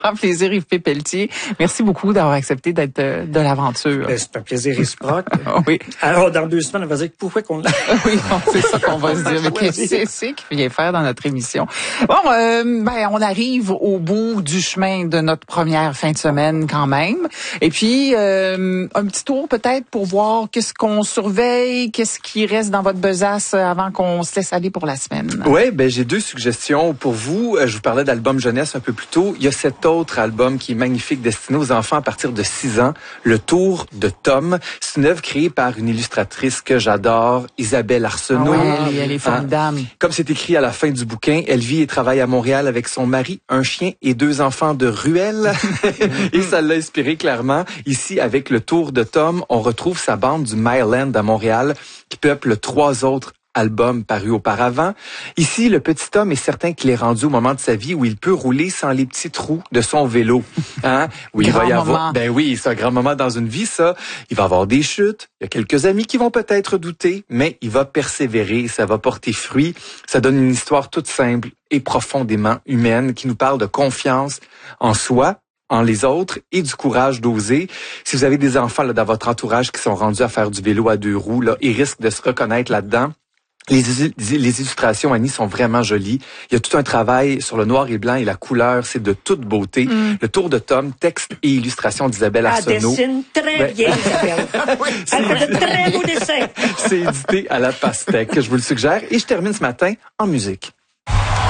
Grand plaisir, Yves Pelletier. Merci beaucoup d'avoir accepté d'être de l'aventure. C'est un plaisir réciproque. Oui. Alors, dans 2 semaines, on va dire pourquoi qu'on l'a. Oui, c'est ça qu'on va se dire. Mais qu'est-ce qu'il vient faire dans notre émission? Bon, on arrive au bout du chemin de notre première fin de semaine quand même. Et puis, un petit tour peut-être pour voir qu'est-ce qu'on surveille, qu'est-ce qui reste dans votre besace avant qu'on se laisse aller pour la semaine. Oui, j'ai 2 suggestions pour vous. Je vous parlais d'album jeunesse un peu plus tôt. Il y a cet autre album qui est magnifique, destiné aux enfants à partir de 6 ans, Le Tour de Tom. C'est une œuvre créée par une illustratrice que j'adore, Isabelle Arsenault. Oui, elle est formidable. Comme c'est écrit à la fin du bouquin, elle vit et travaille à Montréal avec son mari, un chien et 2 enfants de ruelle. Et ça l'a inspiré clairement. Ici, avec Le Tour de Tom, on retrouve sa bande du Myland à Montréal qui peuple 3 autres album paru auparavant. Ici, le petit Tom est certain qu'il est rendu au moment de sa vie où il peut rouler sans les petits trous de son vélo. Où il va y avoir, oui, c'est un grand moment dans une vie, ça. Il va avoir des chutes. Il y a quelques amis qui vont peut-être douter, mais il va persévérer. Ça va porter fruit. Ça donne une histoire toute simple et profondément humaine qui nous parle de confiance en soi, en les autres et du courage d'oser. Si vous avez des enfants là, dans votre entourage qui sont rendus à faire du vélo à 2 roues, là, ils risquent de se reconnaître là-dedans. Les illustrations, Annie, sont vraiment jolies. Il y a tout un travail sur le noir et blanc et la couleur, c'est de toute beauté. Le Tour de Tom, texte et illustration d'Isabelle Arsenault. Elle dessine très bien, Isabelle. Elle fait de très beaux dessins. C'est édité à la pastèque, je vous le suggère. Et je termine ce matin en musique.